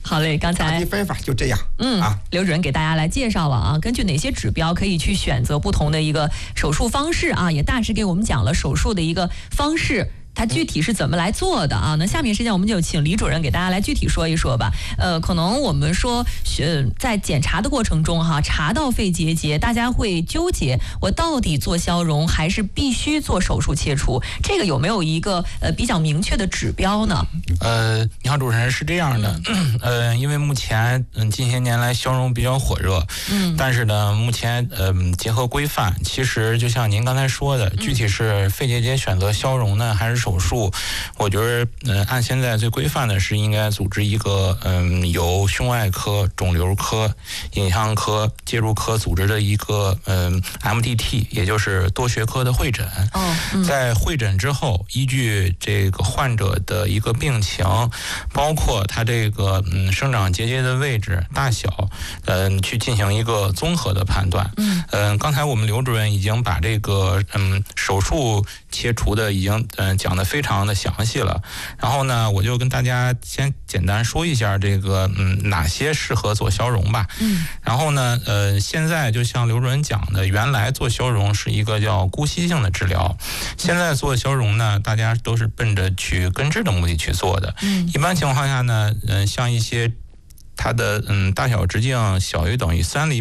好嘞，刚才大体分法就这样。 刘主任给大家来介绍了啊，根据哪些指标可以去选择不同的一个手术方式啊，也大致给我们讲了手术的一个方式。它具体是怎么来做的啊？那下面时间我们就请李主任给大家来具体说一说吧。可能我们说在检查的过程中哈，查到肺结节，大家会纠结，我到底做消融还是必须做手术切除？这个有没有一个比较明确的指标呢？ 你好，主持人，是这样的，因为目前近些年来消融比较火热，但是呢，目前结合规范，其实就像您刚才说的，具体是肺结节选择消融呢，还是手术？我觉得按现在最规范的是应该组织一个由胸外科、肿瘤科、影像科、介入科组织的一个MDT， 也就是多学科的会诊。在会诊之后，依据这个患者的一个病情，包括他这个生长结节的位置、大小，去进行一个综合的判断。刚才我们刘主任已经把这个手术切除的已经讲得非常的详细了。然后呢，我就跟大家先简单说一下这个哪些适合做消融吧。然后呢，现在就像刘主任讲的，原来做消融是一个叫姑息性的治疗，现在做消融呢，大家都是奔着去根治的目的去做的。一般情况下呢，像一些它的大小直径小于等于3厘米。